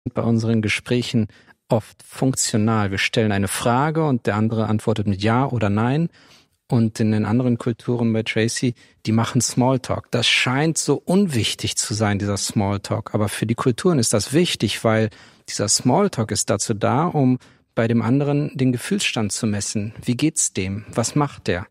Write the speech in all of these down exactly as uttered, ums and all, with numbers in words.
bei unseren Gesprächen oft funktional. Wir stellen eine Frage und der andere antwortet mit Ja oder Nein. Und in den anderen Kulturen bei Tracy, die machen Smalltalk. Das scheint so unwichtig zu sein, dieser Smalltalk. Aber für die Kulturen ist das wichtig, weil dieser Smalltalk ist dazu da, um bei dem anderen den Gefühlsstand zu messen. Wie geht's dem? Was macht der?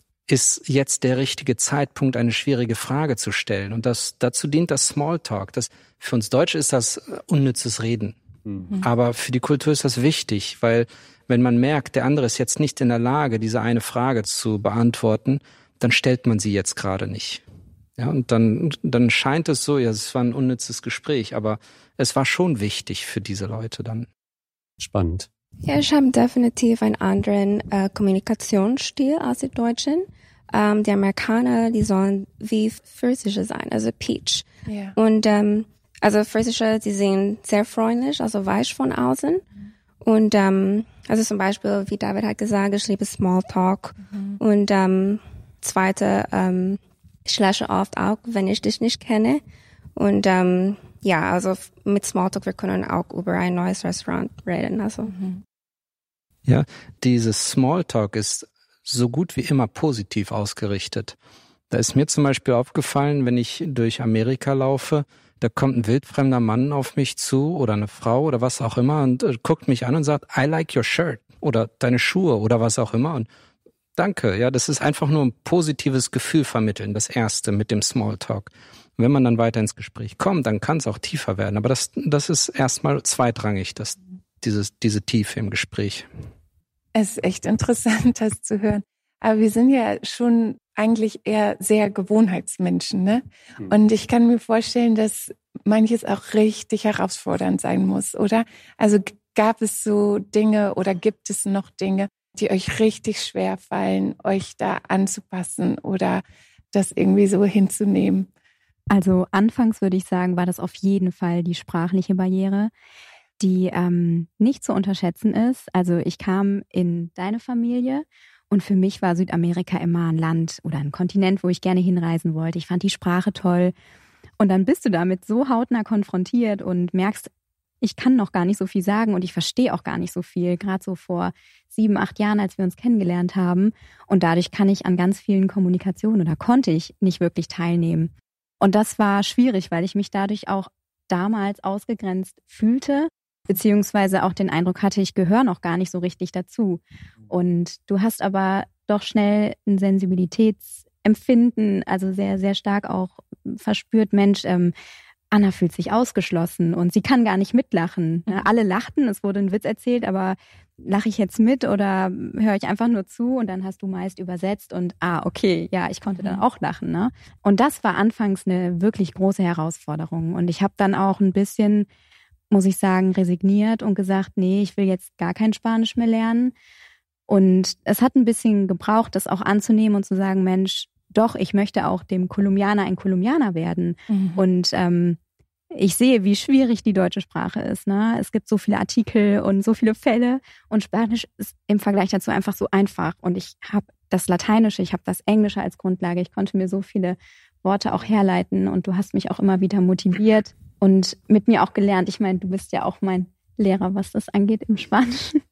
Ist jetzt der richtige Zeitpunkt, eine schwierige Frage zu stellen? Und das, dazu dient das Smalltalk. Das, für uns Deutsche ist das unnützes Reden. Mhm. Aber für die Kultur ist das wichtig, weil wenn man merkt, der andere ist jetzt nicht in der Lage, diese eine Frage zu beantworten, dann stellt man sie jetzt gerade nicht. Ja, und dann, dann scheint es so, ja, es war ein unnützes Gespräch, aber es war schon wichtig für diese Leute dann. Spannend. Ja, ich habe definitiv einen anderen äh, Kommunikationsstil als die Deutschen. Ähm, die Amerikaner, die sollen wie Friesische sein, also Peach. Ja. Und ähm, also Friesische, die sind sehr freundlich, also weich von außen. Mhm. Und ähm, also zum Beispiel, wie David hat gesagt, ich liebe Smalltalk. Mhm. Und ähm, zweite, ähm, ich lächle oft auch, wenn ich dich nicht kenne. Und ähm, ja, also mit Smalltalk, wir können auch über ein neues Restaurant reden. Also. Mhm. Ja, dieses Smalltalk ist so gut wie immer positiv ausgerichtet. Da ist mir zum Beispiel aufgefallen, wenn ich durch Amerika laufe, da kommt ein wildfremder Mann auf mich zu oder eine Frau oder was auch immer und äh, guckt mich an und sagt, I like your shirt oder deine Schuhe oder was auch immer und danke. Ja, das ist einfach nur ein positives Gefühl vermitteln, das Erste mit dem Smalltalk. Und wenn man dann weiter ins Gespräch kommt, dann kann es auch tiefer werden. Aber das, das ist erstmal zweitrangig, das, dieses, diese Tiefe im Gespräch. Es ist echt interessant, das zu hören. Aber wir sind ja schon eigentlich eher sehr Gewohnheitsmenschen, ne? Mhm. Und ich kann mir vorstellen, dass manches auch richtig herausfordernd sein muss, oder? Also gab es so Dinge oder gibt es noch Dinge, die euch richtig schwer fallen, euch da anzupassen oder das irgendwie so hinzunehmen? Also anfangs würde ich sagen, war das auf jeden Fall die sprachliche Barriere, die ähm, nicht zu unterschätzen ist. Also ich kam in deine Familie und für mich war Südamerika immer ein Land oder ein Kontinent, wo ich gerne hinreisen wollte. Ich fand die Sprache toll. Und dann bist du damit so hautnah konfrontiert und merkst, ich kann noch gar nicht so viel sagen und ich verstehe auch gar nicht so viel. Gerade so vor sieben, acht Jahren, als wir uns kennengelernt haben. Und dadurch kann ich an ganz vielen Kommunikationen oder konnte ich nicht wirklich teilnehmen. Und das war schwierig, weil ich mich dadurch auch damals ausgegrenzt fühlte, beziehungsweise auch den Eindruck hatte, ich gehöre noch gar nicht so richtig dazu. Und du hast aber doch schnell ein Sensibilitätsempfinden, also sehr, sehr stark auch verspürt, Mensch, ähm, Anna fühlt sich ausgeschlossen und sie kann gar nicht mitlachen. Mhm. Alle lachten, es wurde ein Witz erzählt, aber lache ich jetzt mit oder höre ich einfach nur zu? Und dann hast du meist übersetzt und ah, okay, ja, ich konnte mhm. dann auch lachen. Ne? Und das war anfangs eine wirklich große Herausforderung. Und ich habe dann auch ein bisschen, muss ich sagen, resigniert und gesagt, nee, ich will jetzt gar kein Spanisch mehr lernen. Und es hat ein bisschen gebraucht, das auch anzunehmen und zu sagen, Mensch, doch, ich möchte auch dem Kolumbianer ein Kolumbianer werden. Mhm. Und ähm, ich sehe, wie schwierig die deutsche Sprache ist. Ne? Es gibt so viele Artikel und so viele Fälle und Spanisch ist im Vergleich dazu einfach so einfach. Und ich habe das Lateinische, ich habe das Englische als Grundlage. Ich konnte mir so viele Worte auch herleiten und du hast mich auch immer wieder motiviert und mit mir auch gelernt. Ich meine, du bist ja auch mein Lehrer, was das angeht im Spanischen.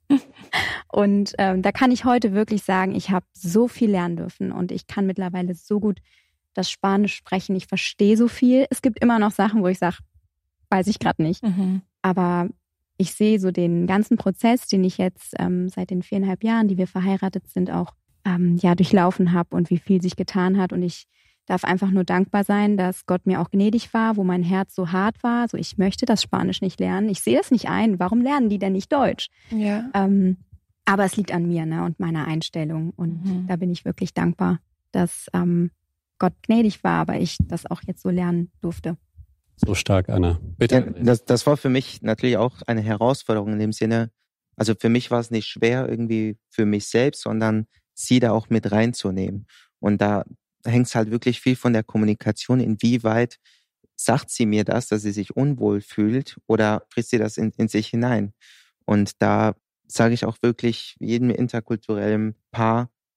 Und ähm, da kann ich heute wirklich sagen, ich habe so viel lernen dürfen und ich kann mittlerweile so gut das Spanisch sprechen. Ich verstehe so viel. Es gibt immer noch Sachen, wo ich sage, weiß ich gerade nicht. Mhm. Aber ich sehe so den ganzen Prozess, den ich jetzt ähm, seit den viereinhalb Jahren, die wir verheiratet sind, auch ähm, ja durchlaufen habe und wie viel sich getan hat. Und ich darf einfach nur dankbar sein, dass Gott mir auch gnädig war, wo mein Herz so hart war. So, ich möchte das Spanisch nicht lernen. Ich sehe das nicht ein. Warum lernen die denn nicht Deutsch? Ja. Ähm, aber es liegt an mir, ne, und meiner Einstellung. Und mhm. da bin ich wirklich dankbar, dass ähm, Gott gnädig war, aber ich das auch jetzt so lernen durfte. So stark, Anna. Bitte. Ja, das, das war für mich natürlich auch eine Herausforderung in dem Sinne. Also für mich war es nicht schwer irgendwie für mich selbst, sondern sie da auch mit reinzunehmen. Und da hängt es halt wirklich viel von der Kommunikation. Inwieweit sagt sie mir das, dass sie sich unwohl fühlt oder frisst sie das in, in sich hinein? Und da sage ich auch wirklich jedem interkulturellen Paar,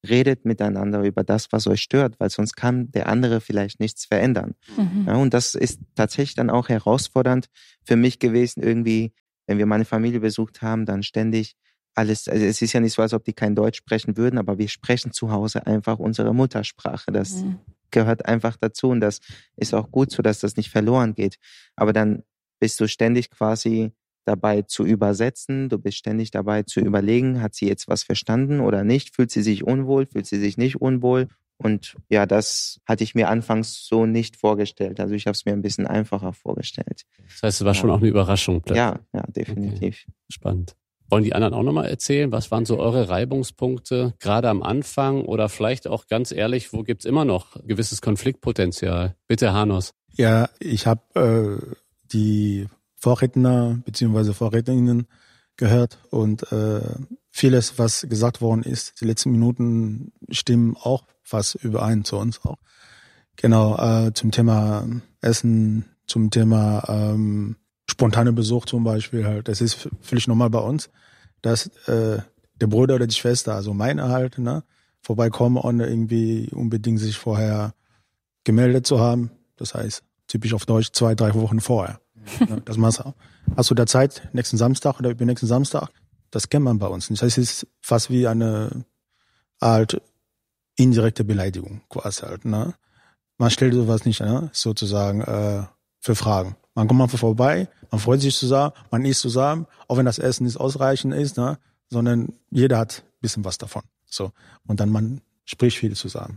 redet miteinander über das, was euch stört, weil sonst kann der andere vielleicht nichts verändern. Mhm. Ja, und das ist tatsächlich dann auch herausfordernd für mich gewesen, irgendwie, wenn wir meine Familie besucht haben, dann ständig alles, also es ist ja nicht so, als ob die kein Deutsch sprechen würden, aber wir sprechen zu Hause einfach unsere Muttersprache. Das mhm. gehört einfach dazu und das ist auch gut so, dass das nicht verloren geht. Aber dann bist du ständig quasi dabei zu übersetzen, du bist ständig dabei zu überlegen, hat sie jetzt was verstanden oder nicht, fühlt sie sich unwohl, fühlt sie sich nicht unwohl und ja, das hatte ich mir anfangs so nicht vorgestellt, also ich habe es mir ein bisschen einfacher vorgestellt. Das heißt, es war ja. schon auch eine Überraschung. Ja, ja, definitiv. Okay. Spannend. Wollen die anderen auch nochmal erzählen, was waren so eure Reibungspunkte, gerade am Anfang oder vielleicht auch ganz ehrlich, wo gibt's immer noch gewisses Konfliktpotenzial? Bitte, Hanus. Ja, ich habe äh, die Vorredner bzw. Vorrednerinnen gehört und äh, vieles, was gesagt worden ist, die letzten Minuten stimmen auch fast überein zu uns auch. Genau, äh, zum Thema Essen, zum Thema ähm, spontane Besuch zum Beispiel halt. Das ist völlig normal bei uns, dass äh, der Bruder oder die Schwester, also meine halt, ne, vorbeikommen, ohne irgendwie unbedingt sich vorher gemeldet zu haben. Das heißt, typisch auf Deutsch zwei, drei Wochen vorher. Ja, das machst du. Hast du da Zeit, nächsten Samstag oder übernächsten Samstag? Das kennt man bei uns nicht. Das ist fast wie eine Art indirekte Beleidigung quasi halt. Ne? Man stellt sowas nicht, ne? sozusagen äh, für Fragen. Man kommt einfach vorbei, man freut sich zusammen, man isst zusammen, auch wenn das Essen nicht ausreichend ist, ne? sondern jeder hat ein bisschen was davon. So. Und dann man spricht viel zusammen.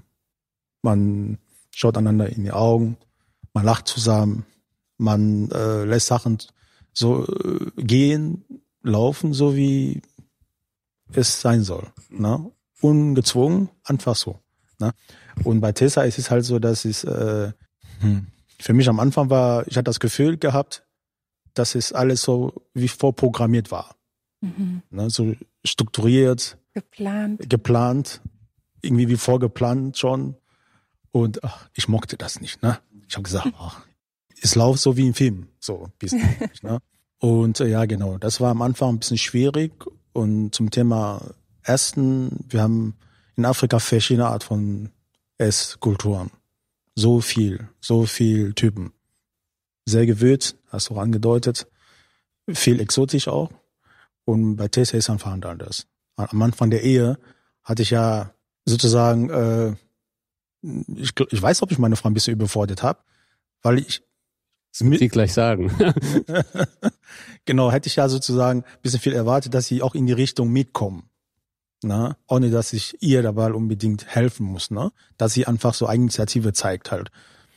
Man schaut einander in die Augen, man lacht zusammen. Man äh, lässt Sachen so äh, gehen, laufen, so wie es sein soll. Ne? Ungezwungen, einfach so. Ne? Und bei Tessa ist es halt so, dass es äh, hm, für mich am Anfang war, ich hatte das Gefühl gehabt, dass es alles so wie vorprogrammiert war. Mhm. Ne? So strukturiert, geplant, geplant, irgendwie wie vorgeplant schon. Und ach, ich mochte das nicht. Ne? Ich habe gesagt, ach, es läuft so wie ein Film, so ein bisschen. Ne? Und äh, ja, genau, das war am Anfang ein bisschen schwierig. Und zum Thema Essen, wir haben in Afrika verschiedene Art von Esskulturen. So viel, so viel Typen. Sehr gewürzt, hast du auch angedeutet. Viel exotisch auch. Und bei Tessa ist einfach anders. Am Anfang der Ehe hatte ich ja sozusagen, äh, ich, ich weiß, ob ich meine Frau ein bisschen überfordert habe, weil ich Sie gleich sagen. Genau, hätte ich ja sozusagen ein bisschen viel erwartet, dass sie auch in die Richtung mitkommen. Ne? Ohne, dass ich ihr dabei unbedingt helfen muss. Ne? Dass sie einfach so Eigeninitiative zeigt halt.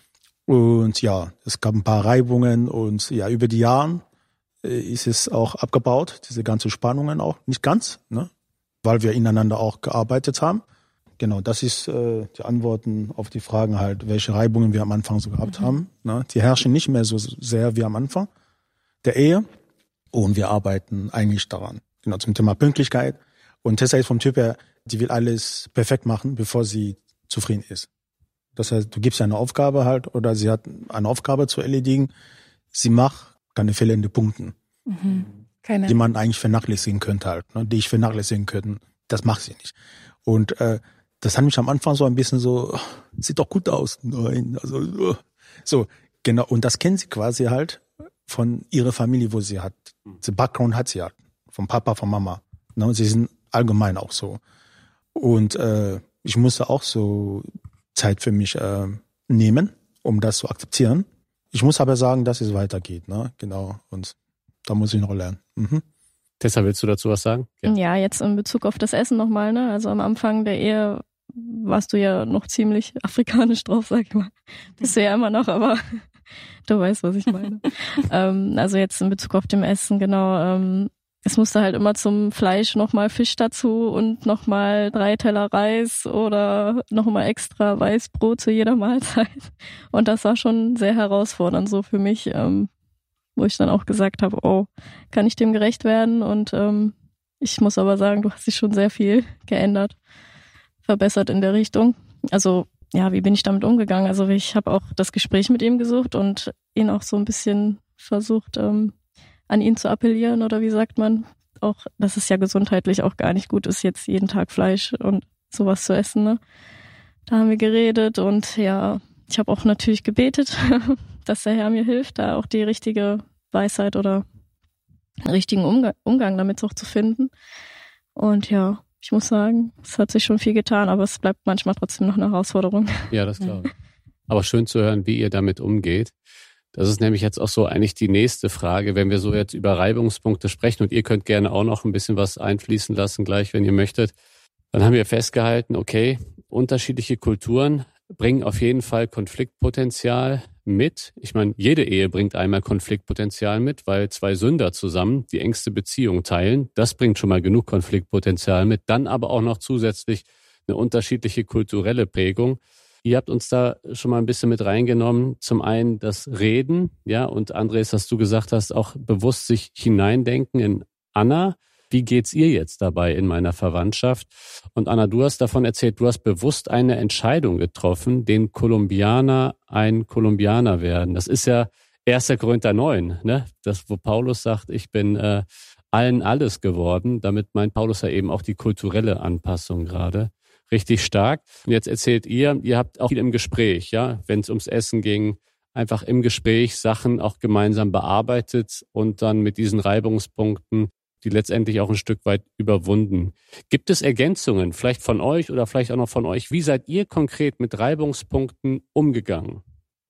Und ja, es gab ein paar Reibungen und ja, über die Jahre ist es auch abgebaut, diese ganzen Spannungen auch. Nicht ganz, ne? Weil wir ineinander auch gearbeitet haben. Genau, das ist äh, die Antworten auf die Fragen halt, welche Reibungen wir am Anfang so gehabt mhm. haben. Ne? Die herrschen nicht mehr so sehr wie am Anfang der Ehe und wir arbeiten eigentlich daran. Genau, zum Thema Pünktlichkeit. Und Tessa ist vom Typ her, die will alles perfekt machen, bevor sie zufrieden ist. Das heißt, du gibst ihr eine Aufgabe halt oder sie hat eine Aufgabe zu erledigen. Sie macht keine Fehler in den Punkten, mhm. keine. die man eigentlich vernachlässigen könnte halt, ne? Die ich vernachlässigen könnte. Das macht sie nicht. Und äh, das hat mich am Anfang so ein bisschen so, sieht doch gut aus. Nein, also so, genau. Und das kennt sie quasi halt von ihrer Familie, wo sie hat. Den Background hat sie halt. Vom Papa, von Mama. Ne? Sie sind allgemein auch so. Und äh, ich musste auch so Zeit für mich äh, nehmen, um das zu akzeptieren. Ich muss aber sagen, dass es weitergeht. Ne? Genau. Und da muss ich noch lernen. Mhm. Tessa, willst du dazu was sagen? Ja. ja, jetzt in Bezug auf das Essen nochmal, ne? Also am Anfang der Ehe warst du ja noch ziemlich afrikanisch drauf, sag ich mal. Bist du ja immer noch, aber du weißt, was ich meine. ähm, also jetzt in Bezug auf dem Essen, genau. Ähm, es musste halt immer zum Fleisch nochmal Fisch dazu und nochmal drei Teller Reis oder nochmal extra Weißbrot zu jeder Mahlzeit. Und das war schon sehr herausfordernd so für mich, ähm, wo ich dann auch gesagt habe, oh, kann ich dem gerecht werden? Und ähm, ich muss aber sagen, du hast dich schon sehr viel geändert, verbessert in der Richtung. Also ja, wie bin ich damit umgegangen? Also ich habe auch das Gespräch mit ihm gesucht und ihn auch so ein bisschen versucht, ähm, an ihn zu appellieren oder wie sagt man, auch, dass es ja gesundheitlich auch gar nicht gut ist, jetzt jeden Tag Fleisch und sowas zu essen, ne? Da haben wir geredet und ja, ich habe auch natürlich gebetet, dass der Herr mir hilft, da auch die richtige Weisheit oder richtigen Umgang, Umgang damit auch zu finden. Und ja, ich muss sagen, es hat sich schon viel getan, aber es bleibt manchmal trotzdem noch eine Herausforderung. Ja, das glaube ich. Aber schön zu hören, wie ihr damit umgeht. Das ist nämlich jetzt auch so eigentlich die nächste Frage, wenn wir so jetzt über Reibungspunkte sprechen und ihr könnt gerne auch noch ein bisschen was einfließen lassen, gleich, wenn ihr möchtet. Dann haben wir festgehalten, okay, unterschiedliche Kulturen bringen auf jeden Fall Konfliktpotenzial mit. Ich meine, jede Ehe bringt einmal Konfliktpotenzial mit, weil zwei Sünder zusammen die engste Beziehung teilen. Das bringt schon mal genug Konfliktpotenzial mit. Dann aber auch noch zusätzlich eine unterschiedliche kulturelle Prägung. Ihr habt uns da schon mal ein bisschen mit reingenommen. Zum einen das Reden, ja, und Andres, was du gesagt hast, auch bewusst sich hineindenken in Anna. Wie geht's ihr jetzt dabei in meiner Verwandtschaft? Und Anna, du hast davon erzählt, du hast bewusst eine Entscheidung getroffen, den Kolumbianer ein Kolumbianer werden. Das ist ja erster Korinther neun, ne? Das, wo Paulus sagt, ich bin äh, allen alles geworden. Damit meint Paulus ja eben auch die kulturelle Anpassung gerade. Richtig stark. Und jetzt erzählt ihr, ihr habt auch viel im Gespräch, ja, wenn es ums Essen ging, einfach im Gespräch Sachen auch gemeinsam bearbeitet und dann mit diesen Reibungspunkten die letztendlich auch ein Stück weit überwunden. Gibt es Ergänzungen, vielleicht von euch oder vielleicht auch noch von euch? Wie seid ihr konkret mit Reibungspunkten umgegangen?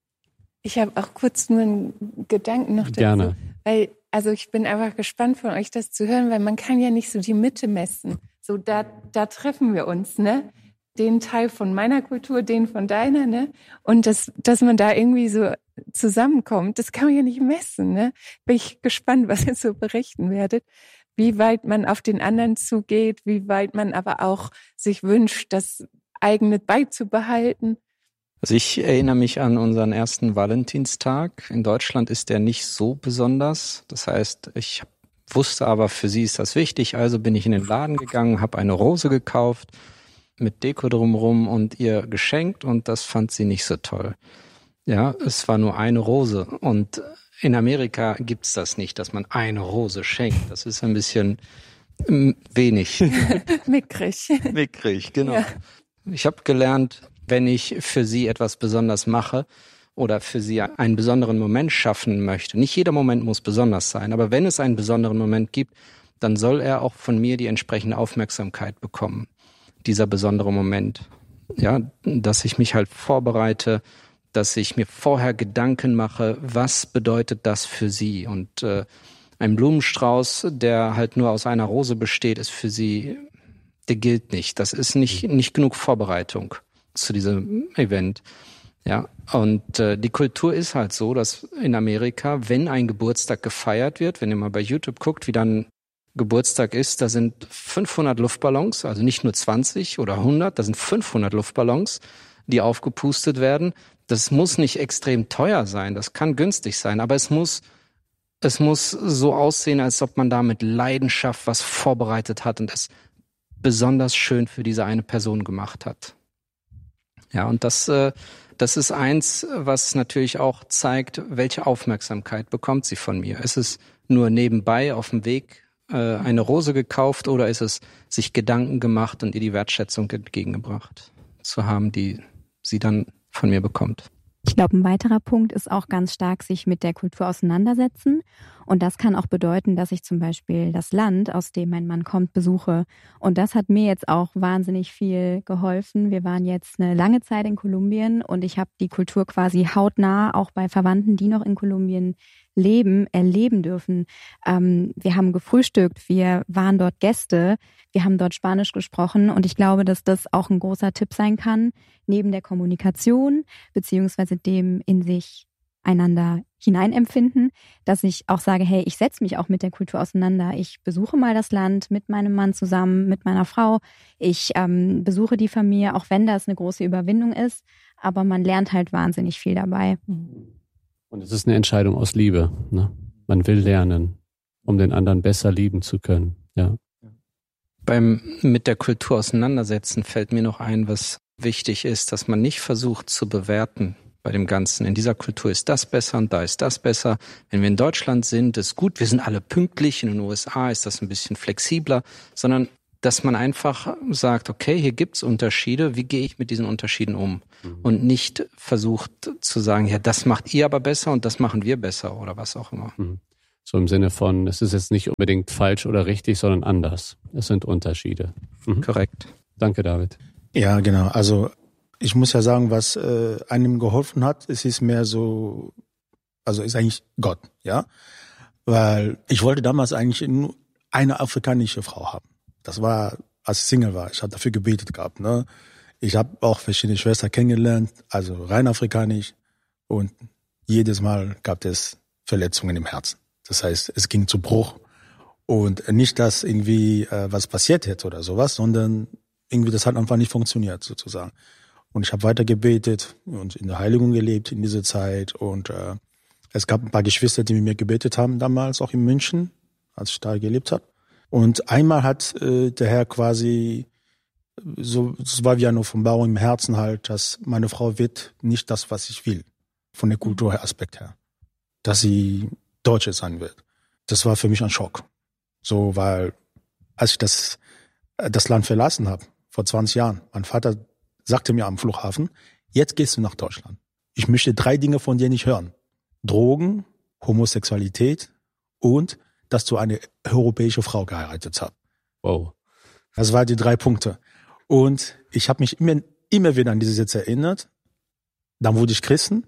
Ich habe auch kurz nur einen Gedanken noch dazu. Gerne. Weil, also ich bin einfach gespannt von euch das zu hören, weil man kann ja nicht so die Mitte messen. So, da, da treffen wir uns, ne? Den Teil von meiner Kultur, den von deiner, ne? Und das, dass man da irgendwie so zusammenkommt, das kann man ja nicht messen, ne? Bin ich gespannt, was ihr so berichten werdet. Wie weit man auf den anderen zugeht, wie weit man aber auch sich wünscht, das eigene beizubehalten. Also ich erinnere mich an unseren ersten Valentinstag. In Deutschland ist der nicht so besonders. Das heißt, ich wusste aber, für sie ist das wichtig. Also bin ich in den Laden gegangen, habe eine Rose gekauft mit Deko drumherum und ihr geschenkt und das fand sie nicht so toll. Ja, es war nur eine Rose und in Amerika gibt's das nicht, dass man eine Rose schenkt. Das ist ein bisschen wenig. Mickrig. Mickrig, genau. Ja. Ich habe gelernt, wenn ich für sie etwas besonders mache oder für sie einen besonderen Moment schaffen möchte. Nicht jeder Moment muss besonders sein, aber wenn es einen besonderen Moment gibt, dann soll er auch von mir die entsprechende Aufmerksamkeit bekommen. Dieser besondere Moment. Ja, dass ich mich halt vorbereite, dass ich mir vorher Gedanken mache, was bedeutet das für sie? Und äh, ein Blumenstrauß, der halt nur aus einer Rose besteht, ist für sie, der gilt nicht. Das ist nicht nicht genug Vorbereitung zu diesem Event. Ja, und äh, die Kultur ist halt so, dass in Amerika, wenn ein Geburtstag gefeiert wird, wenn ihr mal bei YouTube guckt, wie dann Geburtstag ist, da sind fünfhundert Luftballons, also nicht nur zwanzig oder hundert, da sind fünfhundert Luftballons, die aufgepustet werden. Das muss nicht extrem teuer sein, das kann günstig sein, aber es muss es muss so aussehen, als ob man da mit Leidenschaft was vorbereitet hat und es besonders schön für diese eine Person gemacht hat. Ja, und das äh, das ist eins, was natürlich auch zeigt, welche Aufmerksamkeit bekommt sie von mir. Ist es nur nebenbei auf dem Weg äh, eine Rose gekauft oder ist es sich Gedanken gemacht und ihr die Wertschätzung entgegengebracht zu haben, die sie dann von mir bekommt? Ich glaube, ein weiterer Punkt ist auch ganz stark sich mit der Kultur auseinandersetzen. Und das kann auch bedeuten, dass ich zum Beispiel das Land, aus dem mein Mann kommt, besuche. Und das hat mir jetzt auch wahnsinnig viel geholfen. Wir waren jetzt eine lange Zeit in Kolumbien und ich habe die Kultur quasi hautnah auch bei Verwandten, die noch in Kolumbien leben, erleben dürfen. Ähm, wir haben gefrühstückt, wir waren dort Gäste, wir haben dort Spanisch gesprochen und ich glaube, dass das auch ein großer Tipp sein kann, neben der Kommunikation beziehungsweise dem in sich einander hineinempfinden, dass ich auch sage, hey, ich setze mich auch mit der Kultur auseinander. Ich besuche mal das Land mit meinem Mann zusammen, mit meiner Frau. Ich ähm, besuche die Familie, auch wenn das eine große Überwindung ist, aber man lernt halt wahnsinnig viel dabei. Und es ist eine Entscheidung aus Liebe. Ne? Man will lernen, um den anderen besser lieben zu können. Ja. Beim mit der Kultur auseinandersetzen fällt mir noch ein, was wichtig ist, dass man nicht versucht zu bewerten bei dem Ganzen. In dieser Kultur ist das besser und da ist das besser. Wenn wir in Deutschland sind, ist gut, wir sind alle pünktlich. In den U S A ist das ein bisschen flexibler, sondern dass man einfach sagt, okay, hier gibt's Unterschiede, wie gehe ich mit diesen Unterschieden um? Mhm. Und nicht versucht zu sagen, ja, das macht ihr aber besser und das machen wir besser oder was auch immer. Mhm. So im Sinne von, es ist jetzt nicht unbedingt falsch oder richtig, sondern anders. Es sind Unterschiede. Mhm. Korrekt. Danke, David. Ja, genau. Also ich muss ja sagen, was äh, einem geholfen hat, es ist mehr so, also ist eigentlich Gott, ja. Weil ich wollte damals eigentlich nur eine afrikanische Frau haben. Das war, als ich Single war. Ich habe dafür gebetet gehabt. Ne? Ich habe auch verschiedene Schwestern kennengelernt, also rein afrikanisch. Und jedes Mal gab es Verletzungen im Herzen. Das heißt, es ging zu Bruch. Und nicht, dass irgendwie äh, was passiert hätte oder sowas, sondern irgendwie das hat einfach nicht funktioniert sozusagen. Und ich habe weiter gebetet und in der Heiligung gelebt in dieser Zeit. Und äh, es gab ein paar Geschwister, die mit mir gebetet haben damals, auch in München, als ich da gelebt habe. Und einmal hat äh, der Herr quasi, so, es war wie eine Offenbarung im Herzen halt, dass meine Frau wird nicht das, was ich will, von der Kulturaspekt her, dass sie Deutsche sein wird. Das war für mich ein Schock. So, weil als ich das, das Land verlassen habe, vor zwanzig Jahren, mein Vater sagte mir am Flughafen, jetzt gehst du nach Deutschland. Ich möchte drei Dinge von dir nicht hören. Drogen, Homosexualität und dass du eine europäische Frau geheiratet hast. Wow. Das waren die drei Punkte. Und ich habe mich immer, immer wieder an diese Sätze erinnert. Dann wurde ich Christen.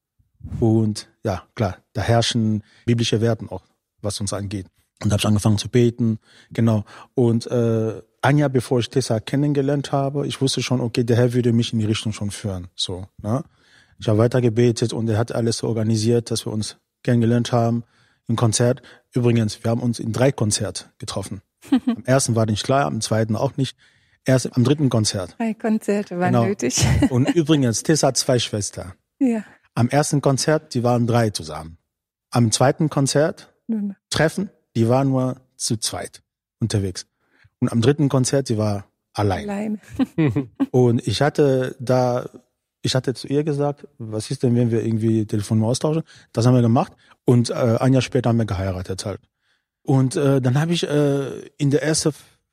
Und ja, klar, da herrschen biblische Werte auch, was uns angeht. Und da habe ich angefangen zu beten. Genau. Und äh, ein Jahr bevor ich Tessa kennengelernt habe, ich wusste schon, okay, der Herr würde mich in die Richtung schon führen. So, ne? Ich habe weiter gebetet und er hat alles so organisiert, dass wir uns kennengelernt haben. Im Konzert. Übrigens, wir haben uns in drei Konzerten getroffen. Am ersten war nicht klar, am zweiten auch nicht. Erst am dritten Konzert. Drei Konzerte waren genau. nötig. Und übrigens, Tessa hat zwei Schwestern. Ja. Am ersten Konzert, die waren drei zusammen. Am zweiten Konzert, mhm. Treffen, die waren nur zu zweit unterwegs. Und am dritten Konzert, die war allein. Allein. Und ich hatte da, ich hatte zu ihr gesagt, was ist denn, wenn wir irgendwie Telefon austauschen? Das haben wir gemacht. Und äh, ein Jahr später haben wir geheiratet halt. Und äh, dann habe ich äh, in der ersten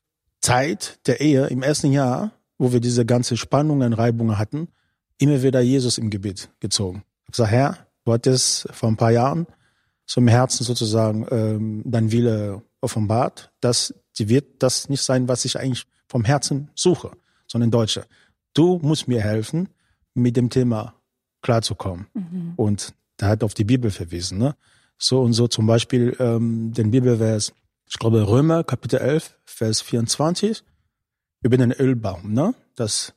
Zeit der Ehe, im ersten Jahr, wo wir diese ganze Spannungen, Reibungen hatten, immer wieder Jesus im Gebet gezogen. Ich habe gesagt, Herr, du hattest vor ein paar Jahren so im Herzen sozusagen ähm, dein Wille offenbart, dass die wird das nicht sein, was ich eigentlich vom Herzen suche, sondern Deutsche. Du musst mir helfen, mit dem Thema klarzukommen. Mhm. Und da hat auf die Bibel verwiesen, ne? So und so zum Beispiel ähm, den Bibelvers, ich glaube Römer Kapitel elf, Vers vierundzwanzig, über den Ölbaum, ne? Dass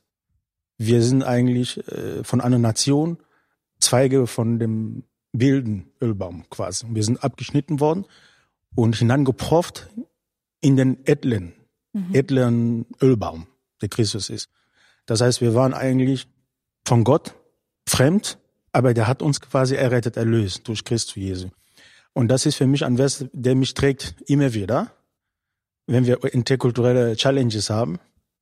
wir sind eigentlich äh, von einer Nation Zweige von dem wilden Ölbaum quasi. Wir sind abgeschnitten worden und hineingepropft in den edlen, mhm. edlen Ölbaum, der Christus ist. Das heißt, wir waren eigentlich von Gott fremd, aber der hat uns quasi errettet, erlöst durch Christus Jesu. Und das ist für mich ein Vers, der mich trägt immer wieder, wenn wir interkulturelle Challenges haben,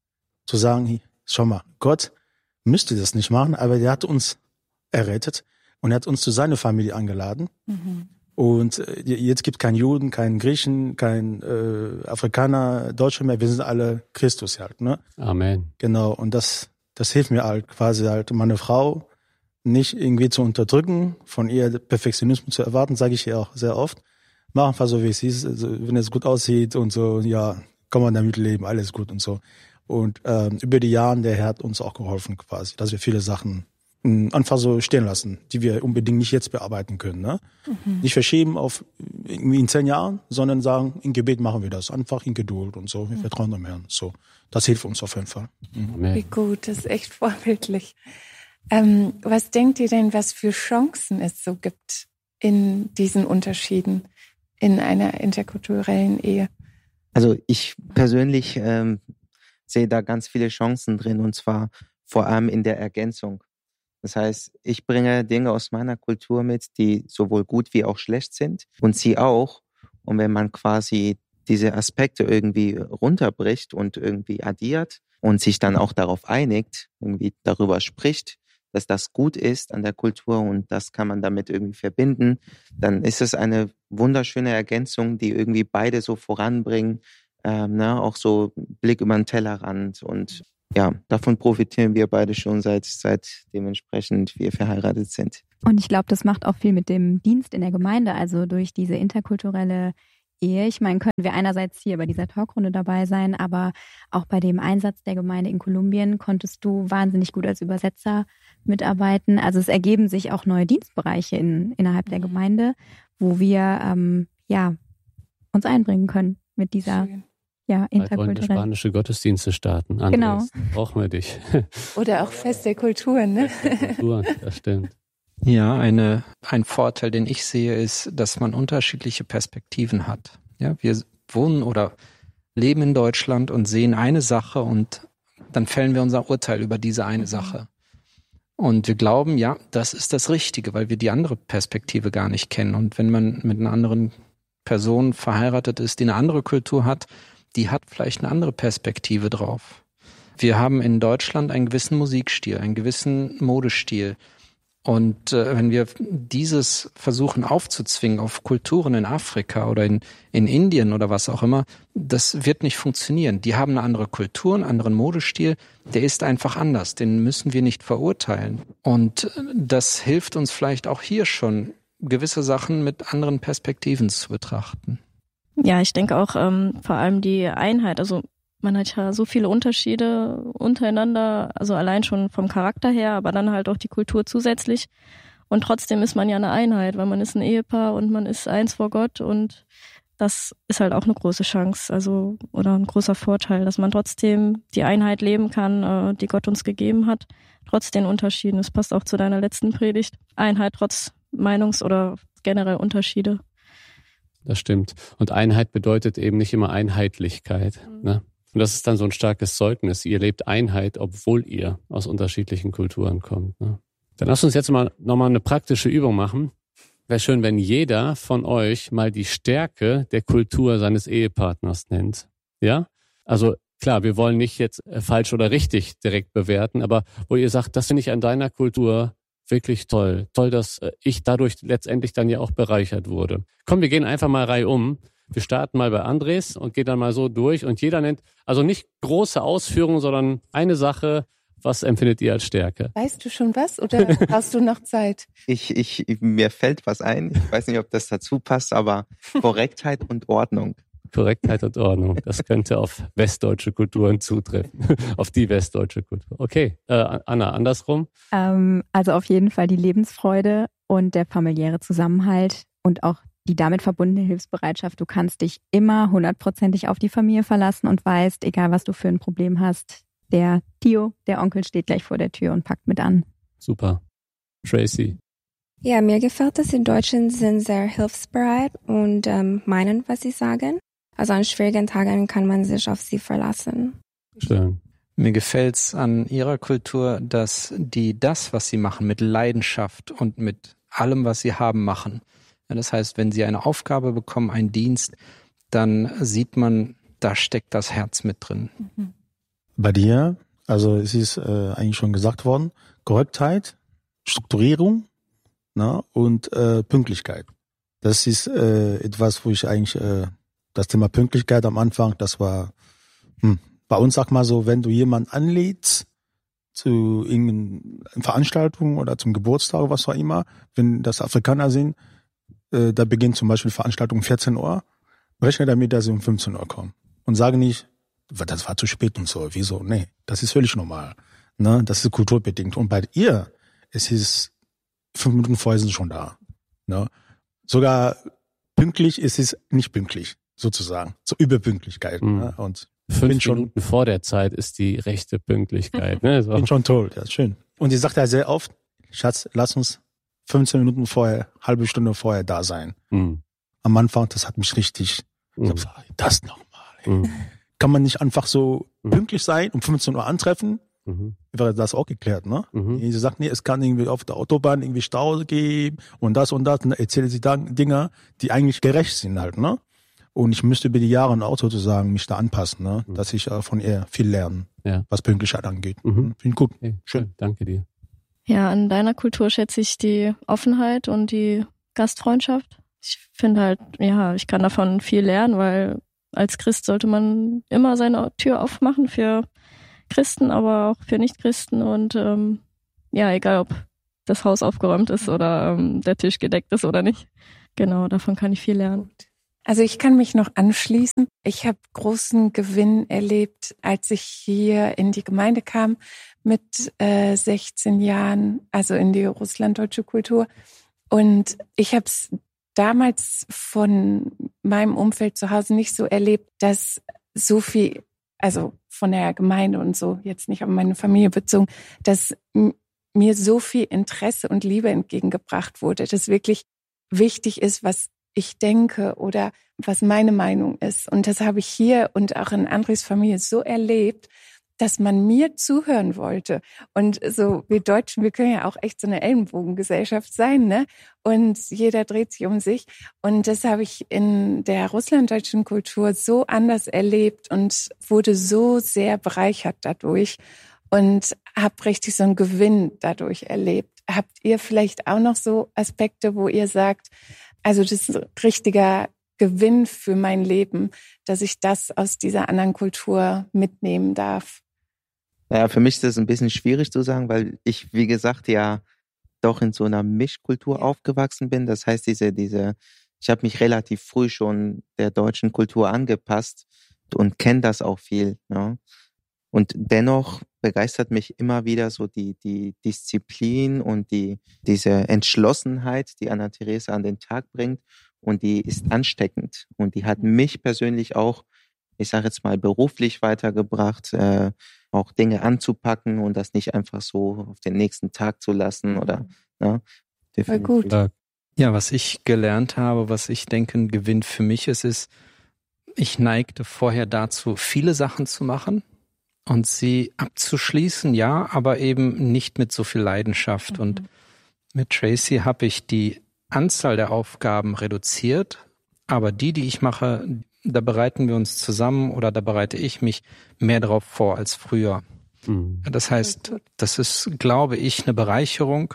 zu sagen, schau mal, Gott müsste das nicht machen, aber der hat uns errettet und er hat uns zu seiner Familie eingeladen. Mhm. Und jetzt gibt es keinen Juden, keinen Griechen, keinen äh, Afrikaner, Deutscher mehr. Wir sind alle Christus halt, ne? Amen. Genau. Und das, das hilft mir halt quasi halt, meine Frau nicht irgendwie zu unterdrücken, von ihr Perfektionismus zu erwarten, sage ich ihr auch sehr oft. Mach einfach so, wie es ist. Also, wenn es gut aussieht und so, ja, kann man damit leben, alles gut und so. Und ähm, über die Jahre, der Herr hat uns auch geholfen quasi, dass wir viele Sachen einfach so stehen lassen, die wir unbedingt nicht jetzt bearbeiten können. Ne? Mhm. Nicht verschieben auf irgendwie in zehn Jahren, sondern sagen, in Gebet machen wir das. Einfach in Geduld und so. Wir mhm. vertrauen dem Herrn. So, das hilft uns auf jeden Fall. Mhm. Wie gut, das ist echt vorbildlich. Ähm, was denkt ihr denn, was für Chancen es so gibt in diesen Unterschieden in einer interkulturellen Ehe? Also ich persönlich ähm, sehe da ganz viele Chancen drin, und zwar vor allem in der Ergänzung. Das heißt, ich bringe Dinge aus meiner Kultur mit, die sowohl gut wie auch schlecht sind, und sie auch. Und wenn man quasi diese Aspekte irgendwie runterbricht und irgendwie addiert und sich dann auch darauf einigt, irgendwie darüber spricht, dass das gut ist an der Kultur und das kann man damit irgendwie verbinden, dann ist es eine wunderschöne Ergänzung, die irgendwie beide so voranbringen, ähm, ne, auch so Blick über den Tellerrand und ja, davon profitieren wir beide schon seit, seit dementsprechend wir verheiratet sind. Und ich glaube, das macht auch viel mit dem Dienst in der Gemeinde, also durch diese interkulturelle Ehe. Ich meine, können wir einerseits hier bei dieser Talkrunde dabei sein, aber auch bei dem Einsatz der Gemeinde in Kolumbien konntest du wahnsinnig gut als Übersetzer mitarbeiten. Also es ergeben sich auch neue Dienstbereiche in, innerhalb der Gemeinde, wo wir ähm, ja uns einbringen können mit dieser Schön. ja Bald wollen wir interkulturellen. spanische Gottesdienste starten. Andres, Genau. brauchen wir dich. Oder auch Fest der Kulturen, ne? Kultur, das stimmt. Ja, eine, ein Vorteil, den ich sehe, ist, dass man unterschiedliche Perspektiven hat. Ja, wir wohnen oder leben in Deutschland und sehen eine Sache und dann fällen wir unser Urteil über diese eine Sache. Und wir glauben, ja, das ist das Richtige, weil wir die andere Perspektive gar nicht kennen. Und wenn man mit einer anderen Person verheiratet ist, die eine andere Kultur hat, die hat vielleicht eine andere Perspektive drauf. Wir haben in Deutschland einen gewissen Musikstil, einen gewissen Modestil. Und äh, wenn wir dieses versuchen aufzuzwingen auf Kulturen in Afrika oder in, in Indien oder was auch immer, das wird nicht funktionieren. Die haben eine andere Kultur, einen anderen Modestil, der ist einfach anders, den müssen wir nicht verurteilen. Und das hilft uns vielleicht auch hier schon, gewisse Sachen mit anderen Perspektiven zu betrachten. Ja, ich denke auch ähm, vor allem die Einheit, also man hat ja so viele Unterschiede untereinander, also allein schon vom Charakter her, aber dann halt auch die Kultur zusätzlich. Und trotzdem ist man ja eine Einheit, weil man ist ein Ehepaar und man ist eins vor Gott und das ist halt auch eine große Chance, also oder ein großer Vorteil, dass man trotzdem die Einheit leben kann, äh, die Gott uns gegeben hat, trotz den Unterschieden. Das passt auch zu deiner letzten Predigt. Einheit trotz Meinungs- oder generell Unterschiede. Das stimmt. Und Einheit bedeutet eben nicht immer Einheitlichkeit. Mhm. Ne? Und das ist dann so ein starkes Zeugnis. Ihr lebt Einheit, obwohl ihr aus unterschiedlichen Kulturen kommt. Ne? Dann lasst uns jetzt mal nochmal eine praktische Übung machen. Wäre schön, wenn jeder von euch mal die Stärke der Kultur seines Ehepartners nennt. Ja? Also klar, wir wollen nicht jetzt falsch oder richtig direkt bewerten, aber wo ihr sagt, das finde ich an deiner Kultur wirklich toll. Toll, dass ich dadurch letztendlich dann ja auch bereichert wurde. Komm, wir gehen einfach mal reihum. Wir starten mal bei Andres und gehen dann mal so durch und jeder nennt, also nicht große Ausführungen, sondern eine Sache, was empfindet ihr als Stärke? Weißt du schon was oder brauchst du noch Zeit? Ich, ich, mir fällt was ein. Ich weiß nicht, ob das dazu passt, aber Korrektheit und Ordnung. Korrektheit und Ordnung. Das könnte auf westdeutsche Kulturen zutreffen. Auf die westdeutsche Kultur. Okay, äh, Anna, andersrum? Ähm, also auf jeden Fall die Lebensfreude und der familiäre Zusammenhalt und auch die damit verbundene Hilfsbereitschaft. Du kannst dich immer hundertprozentig auf die Familie verlassen und weißt, egal was du für ein Problem hast, der Tio, der Onkel steht gleich vor der Tür und packt mit an. Super. Tracy? Ja, mir gefällt es, die Deutschen sind sehr hilfsbereit und ähm, meinen, was sie sagen. Also an schwierigen Tagen kann man sich auf sie verlassen. Schön. Mir gefällt's an ihrer Kultur, dass die das, was sie machen, mit Leidenschaft und mit allem, was sie haben, machen. Ja, das heißt, wenn sie eine Aufgabe bekommen, einen Dienst, dann sieht man, da steckt das Herz mit drin. Mhm. Bei dir, also es ist äh, eigentlich schon gesagt worden, Korrektheit, Strukturierung, na, und äh, Pünktlichkeit. Das ist äh, etwas, wo ich eigentlich, äh, das Thema Pünktlichkeit am Anfang, das war hm, bei uns, sag mal so, wenn du jemanden anlädst zu irgendeiner Veranstaltung oder zum Geburtstag, was auch immer, wenn das Afrikaner sind, äh, da beginnt zum Beispiel Veranstaltung um vierzehn Uhr, rechne damit, dass sie um fünfzehn Uhr kommen und sage nicht, das war zu spät und so. Wieso? Nee, das ist völlig normal. Ne? Das ist kulturbedingt. Und bei ihr, es ist fünf Minuten vorher sind schon da. Ne? Sogar pünktlich ist es nicht pünktlich, sozusagen. So Überpünktlichkeit. Mhm. Ne? Und Fünf bin schon, Minuten vor der Zeit ist die rechte Pünktlichkeit. Ne? So. bin schon toll, ja, schön. Und sie sagt ja sehr oft, Schatz, lass uns fünfzehn Minuten vorher, halbe Stunde vorher da sein. Mhm. Am Anfang, das hat mich richtig, Mhm. ich sag, das nochmal. Mhm. Kann man nicht einfach so Mhm. pünktlich sein, um fünfzehn Uhr antreffen? Mhm. Wäre das auch geklärt, ne? Mhm. Sie sagt, nee, es kann irgendwie auf der Autobahn irgendwie Stau geben und das und das. Und dann erzählt sie dann Dinge, die eigentlich gerecht sind halt, ne? Und ich müsste über die Jahre ein Auto sozusagen mich da anpassen, ne? Mhm. Dass ich äh, von ihr viel lerne, Ja. was Pünktlichkeit angeht. Mhm. Finde ich gut. Okay. Schön. Danke dir. Ja, an deiner Kultur schätze ich die Offenheit und die Gastfreundschaft. Ich finde halt, ja, ich kann davon viel lernen, weil als Christ sollte man immer seine Tür aufmachen für Christen, aber auch für Nicht-Christen und ähm, ja, egal ob das Haus aufgeräumt ist oder ähm, der Tisch gedeckt ist oder nicht. Genau, davon kann ich viel lernen. Also ich kann mich noch anschließen. Ich habe großen Gewinn erlebt, als ich hier in die Gemeinde kam mit äh, sechzehn Jahren, also in die russlanddeutsche Kultur. Und ich habe es damals von meinem Umfeld zu Hause nicht so erlebt, dass so viel, also von der Gemeinde und so, jetzt nicht auf meine Familie bezogen, dass m- mir so viel Interesse und Liebe entgegengebracht wurde, dass wirklich wichtig ist, was ich denke oder was meine Meinung ist. Und das habe ich hier und auch in Andres Familie so erlebt, dass man mir zuhören wollte. Und so, wir Deutschen, wir können ja auch echt so eine Ellenbogengesellschaft sein, ne? Und jeder dreht sich um sich. Und das habe ich in der russlanddeutschen Kultur so anders erlebt und wurde so sehr bereichert dadurch und habe richtig so einen Gewinn dadurch erlebt. Habt ihr vielleicht auch noch so Aspekte, wo ihr sagt, also das ist ein richtiger Gewinn für mein Leben, dass ich das aus dieser anderen Kultur mitnehmen darf? Naja, für mich ist das ein bisschen schwierig zu sagen, weil ich, wie gesagt, ja doch in so einer Mischkultur aufgewachsen bin. Das heißt, diese, diese, ich habe mich relativ früh schon der deutschen Kultur angepasst und kenne das auch viel. Ja. Und dennoch begeistert mich immer wieder so die, die Disziplin und die, diese Entschlossenheit, die Anna-Theresa an den Tag bringt. Und die ist ansteckend. Und die hat mich persönlich auch, ich sage jetzt mal, beruflich weitergebracht, äh, auch Dinge anzupacken und das nicht einfach so auf den nächsten Tag zu lassen oder, ne? Voll gut. Ja, was ich gelernt habe, was ich denke ein Gewinn für mich ist, ist, ich neigte vorher dazu, viele Sachen zu machen und sie abzuschließen, ja, aber eben nicht mit so viel Leidenschaft. Mhm. Und mit Tracy habe ich die Anzahl der Aufgaben reduziert, aber die, die ich mache, da bereiten wir uns zusammen oder da bereite ich mich mehr darauf vor als früher. Mhm. Das heißt, das ist, glaube ich, eine Bereicherung.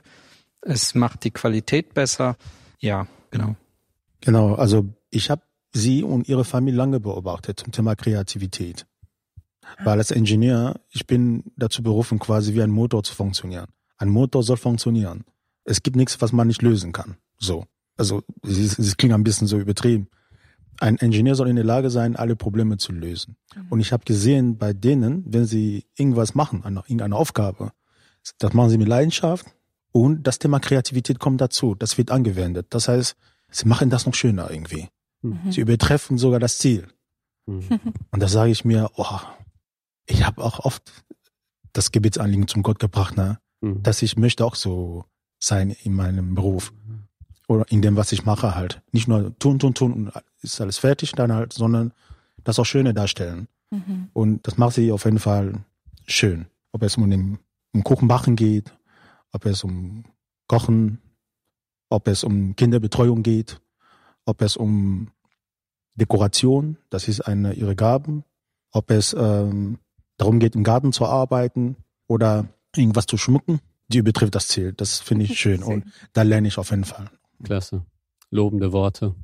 Es macht die Qualität besser. Ja, genau. Genau, also ich habe Sie und Ihre Familie lange beobachtet zum Thema Kreativität. Weil als Ingenieur, ich bin dazu berufen, quasi wie ein Motor zu funktionieren. Ein Motor soll funktionieren. Es gibt nichts, was man nicht lösen kann. So. Also, es, es klingt ein bisschen so übertrieben. Ein Ingenieur soll in der Lage sein, alle Probleme zu lösen. Mhm. Und ich habe gesehen, bei denen, wenn sie irgendwas machen, eine, irgendeine Aufgabe, das machen sie mit Leidenschaft und das Thema Kreativität kommt dazu. Das wird angewendet. Das heißt, sie machen das noch schöner irgendwie. Mhm. Sie übertreffen sogar das Ziel. Mhm. Und da sage ich mir, oh, ich habe auch oft das Gebetsanliegen zum Gott gebracht, ne? Mhm. Dass ich möchte auch so sein in meinem Beruf. Oder in dem, was ich mache halt. Nicht nur tun, tun, tun und ist alles fertig dann halt, sondern das auch Schöne darstellen. Mhm. Und das macht sie auf jeden Fall schön. Ob es um den um Kuchenbacken geht, ob es um Kochen, ob es um Kinderbetreuung geht, ob es um Dekoration, das ist eine ihrer Gaben, ob es ähm, darum geht, im Garten zu arbeiten oder irgendwas zu schmücken, die übertrifft das Ziel. Das finde ich schön und da lerne ich auf jeden Fall. Klasse. Lobende Worte.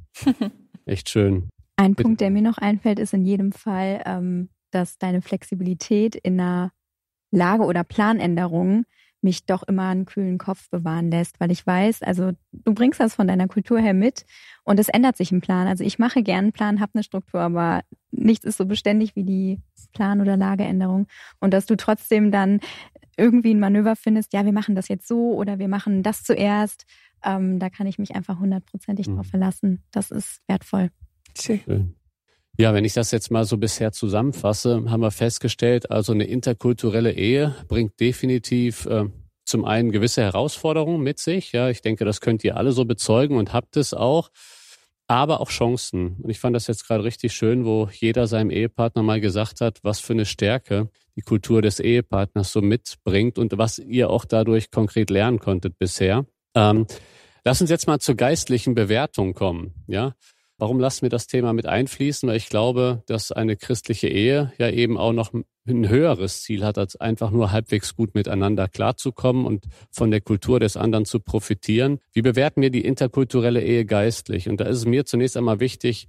Echt schön. Ein Bitte. Punkt, der mir noch einfällt, ist in jedem Fall, ähm, dass deine Flexibilität in einer Lage- oder Planänderung mich doch immer einen kühlen Kopf bewahren lässt, weil ich weiß, also du bringst das von deiner Kultur her mit und es ändert sich im Plan. Also ich mache gern einen Plan, habe eine Struktur, aber nichts ist so beständig wie die Plan- oder Lageänderung. Und dass du trotzdem dann irgendwie ein Manöver findest, ja, wir machen das jetzt so oder wir machen das zuerst, ähm, da kann ich mich einfach hundertprozentig mhm. drauf verlassen. Das ist wertvoll. Schön. Ja, wenn ich das jetzt mal so bisher zusammenfasse, haben wir festgestellt, also eine interkulturelle Ehe bringt definitiv äh, zum einen gewisse Herausforderungen mit sich. Ja, ich denke, das könnt ihr alle so bezeugen und habt es auch, aber auch Chancen. Und ich fand das jetzt gerade richtig schön, wo jeder seinem Ehepartner mal gesagt hat, was für eine Stärke die Kultur des Ehepartners so mitbringt und was ihr auch dadurch konkret lernen konntet bisher. Ähm, lass uns jetzt mal zur geistlichen Bewertung kommen, ja. Warum lassen wir das Thema mit einfließen? Weil ich glaube, dass eine christliche Ehe ja eben auch noch ein höheres Ziel hat, als einfach nur halbwegs gut miteinander klarzukommen und von der Kultur des anderen zu profitieren. Wie bewerten wir die interkulturelle Ehe geistlich? Und da ist es mir zunächst einmal wichtig,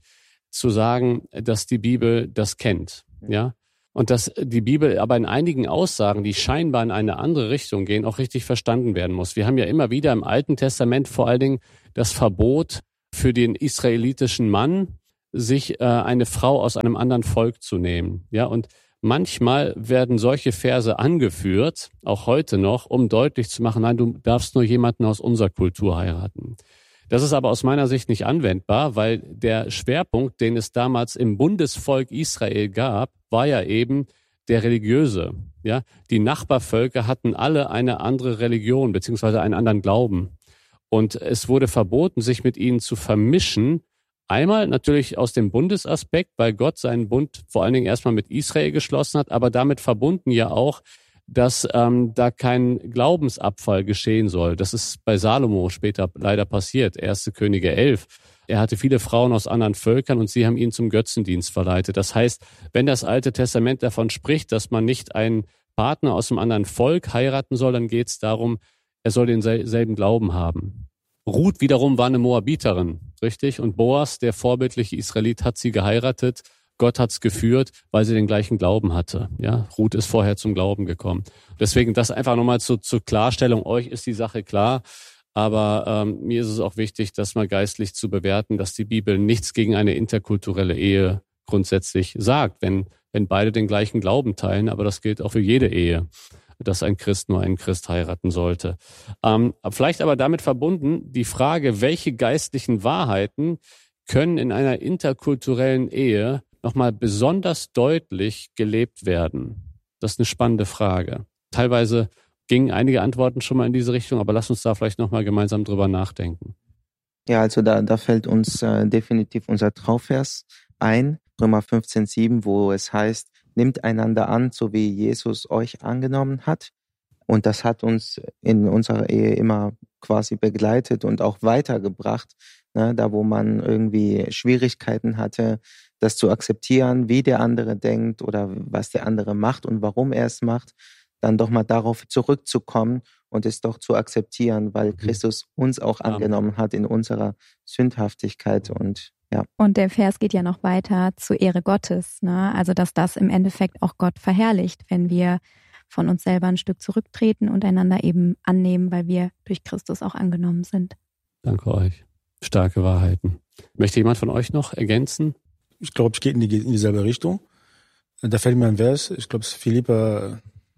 zu sagen, dass die Bibel das kennt, ja. Und dass die Bibel aber in einigen Aussagen, die scheinbar in eine andere Richtung gehen, auch richtig verstanden werden muss. Wir haben ja immer wieder im Alten Testament vor allen Dingen das Verbot für den israelitischen Mann, sich äh, eine Frau aus einem anderen Volk zu nehmen. Ja, und manchmal werden solche Verse angeführt, auch heute noch, um deutlich zu machen, nein, du darfst nur jemanden aus unserer Kultur heiraten. Das ist aber aus meiner Sicht nicht anwendbar, weil der Schwerpunkt, den es damals im Bundesvolk Israel gab, war ja eben der religiöse. Ja, die Nachbarvölker hatten alle eine andere Religion beziehungsweise einen anderen Glauben. Und es wurde verboten, sich mit ihnen zu vermischen. Einmal natürlich aus dem Bundesaspekt, weil Gott seinen Bund vor allen Dingen erstmal mit Israel geschlossen hat, aber damit verbunden ja auch, dass ähm, da kein Glaubensabfall geschehen soll. Das ist bei Salomo später leider passiert, erste Könige elf. Er hatte viele Frauen aus anderen Völkern und sie haben ihn zum Götzendienst verleitet. Das heißt, wenn das Alte Testament davon spricht, dass man nicht einen Partner aus einem anderen Volk heiraten soll, dann geht es darum, er soll denselben Glauben haben. Ruth wiederum war eine Moabiterin, richtig? Und Boas, der vorbildliche Israelit, hat sie geheiratet. Gott hat's geführt, weil sie den gleichen Glauben hatte. Ja, Ruth ist vorher zum Glauben gekommen. Deswegen das einfach nochmal zu, zur Klarstellung. Euch ist die Sache klar. Aber ähm, mir ist es auch wichtig, das mal geistlich zu bewerten, dass die Bibel nichts gegen eine interkulturelle Ehe grundsätzlich sagt, wenn, wenn beide den gleichen Glauben teilen. Aber das gilt auch für jede Ehe, dass ein Christ nur einen Christ heiraten sollte. Ähm, vielleicht aber damit verbunden die Frage, welche geistlichen Wahrheiten können in einer interkulturellen Ehe nochmal besonders deutlich gelebt werden? Das ist eine spannende Frage. Teilweise gingen einige Antworten schon mal in diese Richtung, aber lass uns da vielleicht nochmal gemeinsam drüber nachdenken. Ja, also da, da fällt uns äh, definitiv unser Trauvers ein, Römer fünfzehn sieben, wo es heißt, nimmt einander an, so wie Jesus euch angenommen hat. Und das hat uns in unserer Ehe immer quasi begleitet und auch weitergebracht, ne, da wo man irgendwie Schwierigkeiten hatte, das zu akzeptieren, wie der andere denkt oder was der andere macht und warum er es macht, dann doch mal darauf zurückzukommen und es doch zu akzeptieren, weil Christus uns auch angenommen hat in unserer Sündhaftigkeit und ja. Und der Vers geht ja noch weiter zur Ehre Gottes, ne? Also dass das im Endeffekt auch Gott verherrlicht, wenn wir von uns selber ein Stück zurücktreten und einander eben annehmen, weil wir durch Christus auch angenommen sind. Danke euch. Starke Wahrheiten. Möchte jemand von euch noch ergänzen? Ich glaube, ich gehe in, die, in dieselbe Richtung. Da fällt mir ein Vers, ich glaube, es ist Philipper,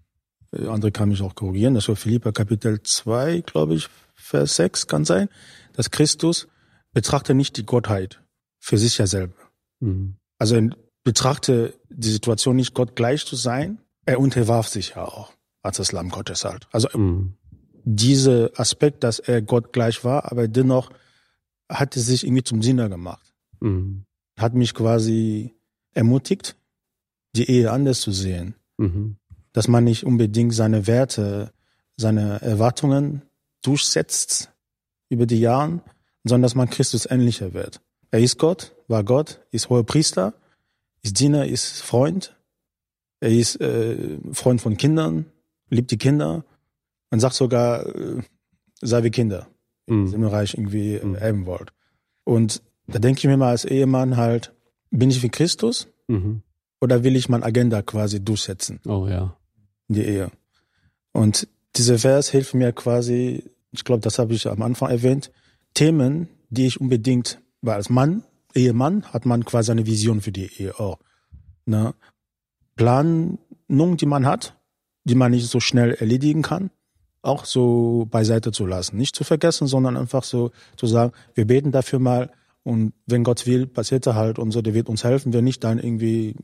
andere kann mich auch korrigieren, das ist Philipper Kapitel zwei, glaube ich, Vers sechs kann sein, dass Christus betrachte nicht die Gottheit für sich ja selber. Mhm. Also er betrachte die Situation nicht, Gott gleich zu sein, er unterwarf sich ja auch als das Lamm Gottes halt. Also mhm. dieser Aspekt, dass er Gott gleich war, aber dennoch hat er sich irgendwie zum Diener gemacht. Mhm. Hat mich quasi ermutigt, die Ehe anders zu sehen. Mhm. Dass man nicht unbedingt seine Werte, seine Erwartungen durchsetzt über die Jahre, sondern dass man Christus ähnlicher wird. Er ist Gott, war Gott, ist hoher Priester, ist Diener, ist Freund. Er ist äh, Freund von Kindern, liebt die Kinder. Man sagt sogar, äh, sei wie Kinder, mhm. im Reich irgendwie mhm. erben wollt. Und da denke ich mir mal als Ehemann halt, bin ich wie Christus mhm. oder will ich meine Agenda quasi durchsetzen? Oh ja. In die Ehe. Und dieser Vers hilft mir quasi, ich glaube, das habe ich am Anfang erwähnt, Themen, die ich unbedingt, weil als Mann, Ehemann, hat man quasi eine Vision für die Ehe auch. Ne? Planung, die man hat, die man nicht so schnell erledigen kann, auch so beiseite zu lassen. Nicht zu vergessen, sondern einfach so zu sagen, wir beten dafür mal und wenn Gott will, passiert er halt und so, der wird uns helfen. Wenn nicht, dann irgendwie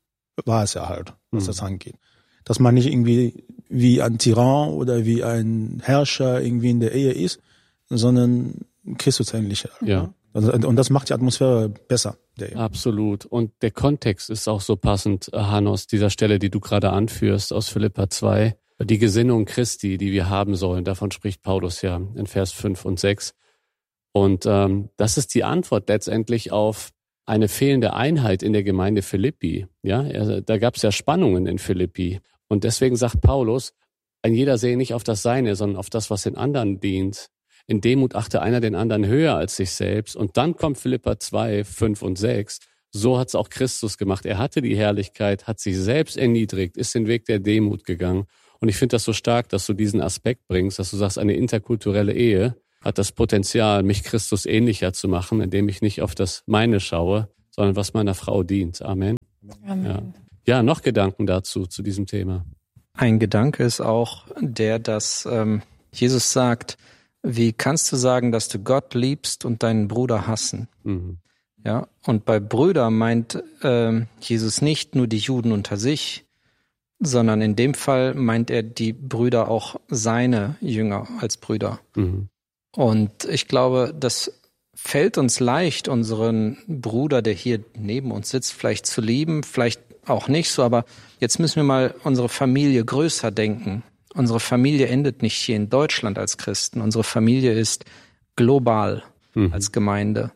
war es ja halt, was mhm. das angeht. Dass man nicht irgendwie wie ein Tyrann oder wie ein Herrscher irgendwie in der Ehe ist, sondern Christusähnlicher. Ja. Und das macht die Atmosphäre besser. Der Ehe. Absolut. Und der Kontext ist auch so passend, Hannos, dieser Stelle, die du gerade anführst aus Philipper zwei. Die Gesinnung Christi, die wir haben sollen, davon spricht Paulus ja in Vers fünf und sechs. Und ähm, das ist die Antwort letztendlich auf eine fehlende Einheit in der Gemeinde Philippi. Ja, er, da gab es ja Spannungen in Philippi. Und deswegen sagt Paulus, ein jeder sehe nicht auf das Seine, sondern auf das, was den anderen dient. In Demut achte einer den anderen höher als sich selbst. Und dann kommt Philipper zwei, fünf und sechs, So hat es auch Christus gemacht. Er hatte die Herrlichkeit, hat sich selbst erniedrigt, ist den Weg der Demut gegangen. Und ich finde das so stark, dass du diesen Aspekt bringst, dass du sagst, eine interkulturelle Ehe hat das Potenzial, mich Christus ähnlicher zu machen, indem ich nicht auf das Meine schaue, sondern was meiner Frau dient. Amen. Amen. Ja. Ja, noch Gedanken dazu, zu diesem Thema. Ein Gedanke ist auch der, dass ähm, Jesus sagt, wie kannst du sagen, dass du Gott liebst und deinen Bruder hassen? Mhm. Ja, und bei Brüder meint ähm, Jesus nicht nur die Juden unter sich, sondern in dem Fall meint er die Brüder auch seine Jünger als Brüder. Mhm. Und ich glaube, das fällt uns leicht, unseren Bruder, der hier neben uns sitzt, vielleicht zu lieben, vielleicht auch nicht so, aber jetzt müssen wir mal unsere Familie größer denken. Unsere Familie endet nicht hier in Deutschland als Christen. Unsere Familie ist global mhm. als Gemeinde.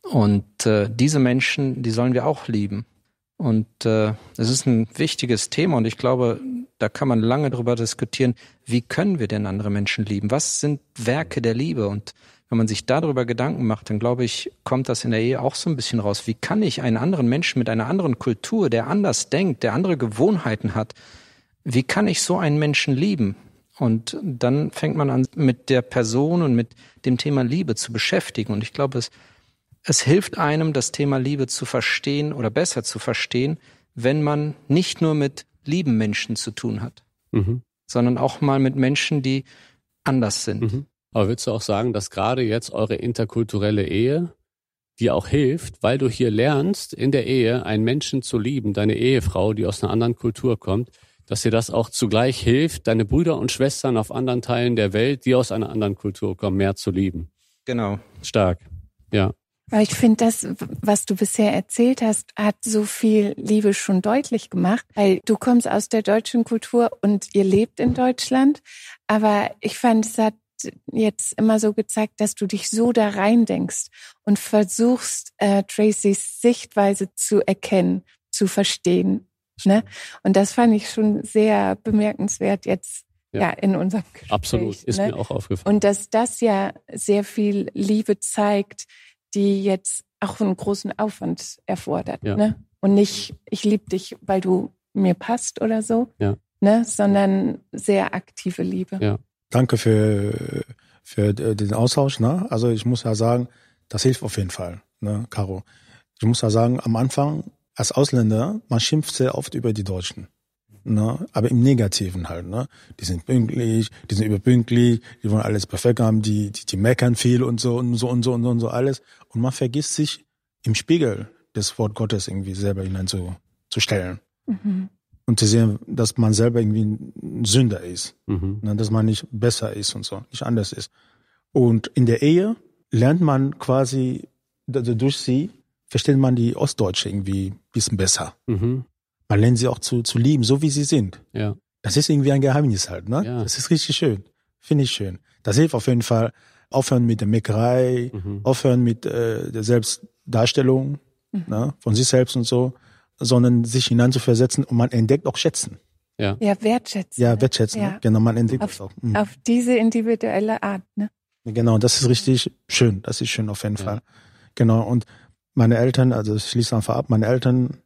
Und äh, diese Menschen, die sollen wir auch lieben. Und äh, es ist ein wichtiges Thema und ich glaube, da kann man lange drüber diskutieren, wie können wir denn andere Menschen lieben? Was sind Werke der Liebe? Und wenn man sich darüber Gedanken macht, dann glaube ich, kommt das in der Ehe auch so ein bisschen raus. Wie kann ich einen anderen Menschen mit einer anderen Kultur, der anders denkt, der andere Gewohnheiten hat, wie kann ich so einen Menschen lieben? Und dann fängt man an, mit der Person und mit dem Thema Liebe zu beschäftigen. Und ich glaube, es Es hilft einem, das Thema Liebe zu verstehen oder besser zu verstehen, wenn man nicht nur mit lieben Menschen zu tun hat, mhm. sondern auch mal mit Menschen, die anders sind. Mhm. Aber würdest du auch sagen, dass gerade jetzt eure interkulturelle Ehe dir auch hilft, weil du hier lernst, in der Ehe einen Menschen zu lieben, deine Ehefrau, die aus einer anderen Kultur kommt, dass dir das auch zugleich hilft, deine Brüder und Schwestern auf anderen Teilen der Welt, die aus einer anderen Kultur kommen, mehr zu lieben? Genau. Stark, ja. Weil ich finde, das, was du bisher erzählt hast, hat so viel Liebe schon deutlich gemacht. Weil du kommst aus der deutschen Kultur und ihr lebt in Deutschland. Aber ich fand, es hat jetzt immer so gezeigt, dass du dich so da reindenkst und versuchst, äh, Tracys Sichtweise zu erkennen, zu verstehen. Ne? Und das fand ich schon sehr bemerkenswert jetzt. Ja. ja, in unserem Gespräch. Absolut, ist ne? mir auch aufgefallen. Und dass das ja sehr viel Liebe zeigt, die jetzt auch einen großen Aufwand erfordert. Ja. Ne? Und nicht, ich liebe dich, weil du mir passt oder so, ja. ne? Sondern sehr aktive Liebe. Ja. Danke für, für den Austausch. Ne? Also ich muss ja sagen, das hilft auf jeden Fall, ne, Caro. Ich muss ja sagen, am Anfang als Ausländer, man schimpft sehr oft über die Deutschen. Ne? Aber im Negativen halt. Ne? Die sind pünktlich, die sind überpünktlich, die wollen alles perfekt haben, die, die, die meckern viel und so und so und so und so und so alles. Und man vergisst sich im Spiegel des Wort Gottes irgendwie selber hinein zu, zu stellen. Mhm. Und zu sehen, dass man selber irgendwie ein Sünder ist. Mhm. Ne? Dass man nicht besser ist und so, nicht anders ist. Und in der Ehe lernt man quasi, durch sie versteht man die Ostdeutsche irgendwie ein bisschen besser. Mhm. Man lernt sie auch zu, zu lieben, so wie sie sind. Ja. Das ist irgendwie ein Geheimnis halt, ne? Ja. Das ist richtig schön. Finde ich schön. Das hilft auf jeden Fall. Aufhören mit der Meckerei, mhm. aufhören mit äh, der Selbstdarstellung, mhm. ne? Von sich selbst und so, sondern sich hineinzuversetzen und man entdeckt auch Schätzen. Ja, ja wertschätzen. Ja, wertschätzen. Ja. Ne? Genau, man entdeckt auf, das auch. Mhm. Auf diese individuelle Art, ne? Genau, das ist richtig schön. Das ist schön auf jeden ja. Fall. Genau, und meine Eltern, also ich schließe einfach ab, meine Eltern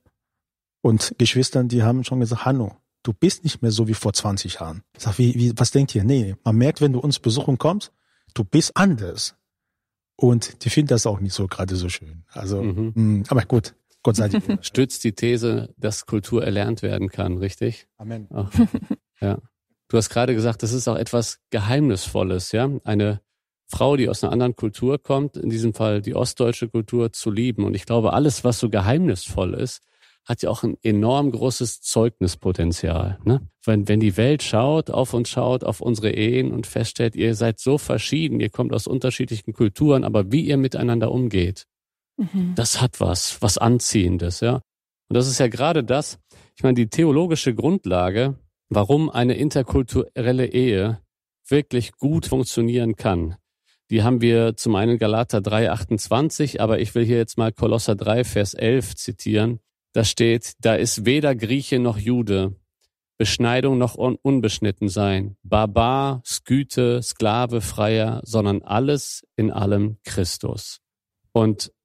und Geschwistern, die haben schon gesagt, Hanno, du bist nicht mehr so wie vor zwanzig Jahren. Ich sag, wie, wie, was denkt ihr? Nee, man merkt, wenn du uns besuchen kommst, du bist anders. Und die finden das auch nicht so gerade so schön. Also, mhm. mh, aber gut, Gott sei Dank. Stützt die These, dass Kultur erlernt werden kann, richtig? Amen. Ach, ja. Du hast gerade gesagt, das ist auch etwas Geheimnisvolles, ja? Eine Frau, die aus einer anderen Kultur kommt, in diesem Fall die ostdeutsche Kultur, zu lieben. Und ich glaube, alles, was so geheimnisvoll ist, hat ja auch ein enorm großes Zeugnispotenzial. Ne? Wenn, wenn die Welt schaut, auf uns schaut, auf unsere Ehen und feststellt, ihr seid so verschieden, ihr kommt aus unterschiedlichen Kulturen, aber wie ihr miteinander umgeht, mhm. das hat was, was Anziehendes. Ja. Und das ist ja gerade das, ich meine, die theologische Grundlage, warum eine interkulturelle Ehe wirklich gut funktionieren kann. Die haben wir zum einen Galater drei achtundzwanzig, aber ich will hier jetzt mal Kolosser drei, Vers elf zitieren. Da steht, da ist weder Grieche noch Jude, Beschneidung noch un- unbeschnitten sein, Barbar, Skythe, Sklave, Freier, sondern alles in allem Christus. Und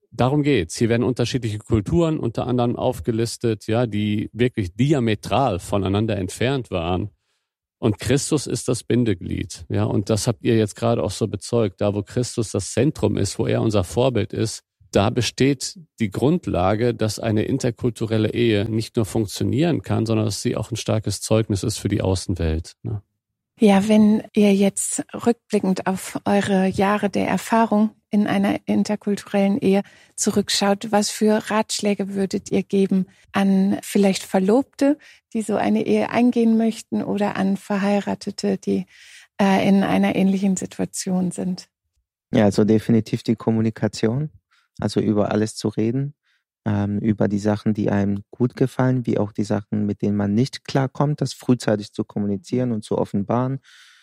darum geht's. Hier werden unterschiedliche Kulturen unter anderem aufgelistet, ja, die wirklich diametral voneinander entfernt waren. Und Christus ist das Bindeglied, ja. Und das habt ihr jetzt gerade auch so bezeugt. Da, wo Christus das Zentrum ist, wo er unser Vorbild ist, da besteht die Grundlage, dass eine interkulturelle Ehe nicht nur funktionieren kann, sondern dass sie auch ein starkes Zeugnis ist für die Außenwelt, ne? Ja, wenn ihr jetzt rückblickend auf eure Jahre der Erfahrung in einer interkulturellen Ehe zurückschaut, was für Ratschläge würdet ihr geben an vielleicht Verlobte, die so eine Ehe eingehen möchten, oder an Verheiratete, die äh, in einer ähnlichen Situation sind? Ja, also definitiv die Kommunikation, also über alles zu reden, ähm, über die Sachen, die einem gut gefallen, wie auch die Sachen, mit denen man nicht klarkommt, das frühzeitig zu kommunizieren und zu offenbaren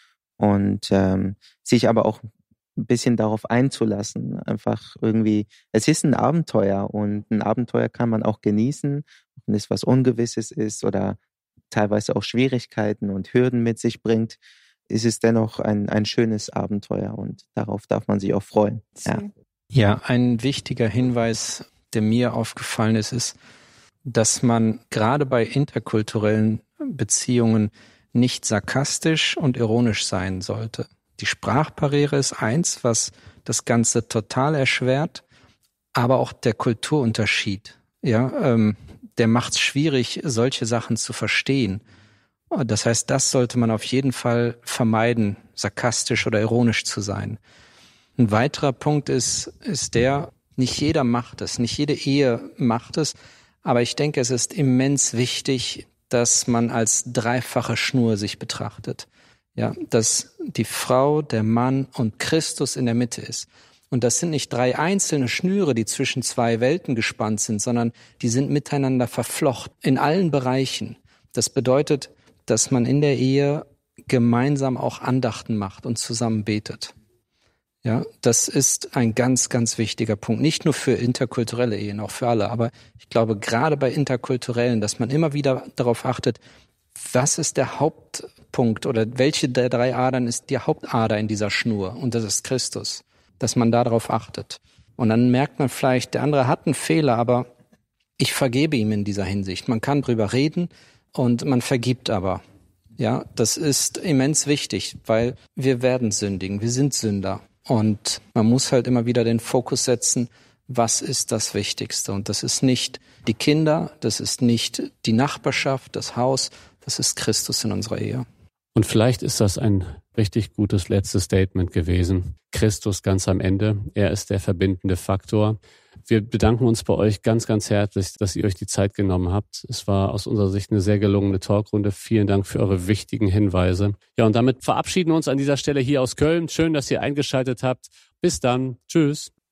und ähm, sich aber auch ein bisschen darauf einzulassen, einfach irgendwie, es ist ein Abenteuer und ein Abenteuer kann man auch genießen, wenn es was Ungewisses ist oder teilweise auch Schwierigkeiten und Hürden mit sich bringt, ist es dennoch ein, ein schönes Abenteuer und darauf darf man sich auch freuen. Ja. Ja, ein wichtiger Hinweis, der mir aufgefallen ist, ist, dass man gerade bei interkulturellen Beziehungen nicht sarkastisch und ironisch sein sollte. Die Sprachbarriere ist eins, was das Ganze total erschwert, aber auch der Kulturunterschied, ja, ähm, der macht es schwierig, solche Sachen zu verstehen. Das heißt, das sollte man auf jeden Fall vermeiden, sarkastisch oder ironisch zu sein. Ein weiterer Punkt ist, ist der, nicht jeder macht es, nicht jede Ehe macht es, aber ich denke, es ist immens wichtig, dass man als dreifache Schnur sich betrachtet. Ja, dass die Frau, der Mann und Christus in der Mitte ist. Und das sind nicht drei einzelne Schnüre, die zwischen zwei Welten gespannt sind, sondern die sind miteinander verflochten in allen Bereichen. Das bedeutet, dass man in der Ehe gemeinsam auch Andachten macht und zusammen betet. Ja, das ist ein ganz, ganz wichtiger Punkt. Nicht nur für interkulturelle Ehen, auch für alle. Aber ich glaube, gerade bei interkulturellen, dass man immer wieder darauf achtet, was ist der Hauptpunkt oder welche der drei Adern ist die Hauptader in dieser Schnur? Und das ist Christus, dass man darauf achtet. Und dann merkt man vielleicht, der andere hat einen Fehler, aber ich vergebe ihm in dieser Hinsicht. Man kann drüber reden und man vergibt aber. Ja, das ist immens wichtig, weil wir werden sündigen, wir sind Sünder. Und man muss halt immer wieder den Fokus setzen, was ist das Wichtigste? Und das ist nicht die Kinder, das ist nicht die Nachbarschaft, das Haus, das ist Christus in unserer Ehe. Und vielleicht ist das ein richtig gutes letztes Statement gewesen. Christus ganz am Ende, er ist der verbindende Faktor. Wir bedanken uns bei euch ganz, ganz herzlich, dass ihr euch die Zeit genommen habt. Es war aus unserer Sicht eine sehr gelungene Talkrunde. Vielen Dank für eure wichtigen Hinweise. Ja, und damit verabschieden wir uns an dieser Stelle hier aus Köln. Schön, dass ihr eingeschaltet habt. Bis dann. Tschüss.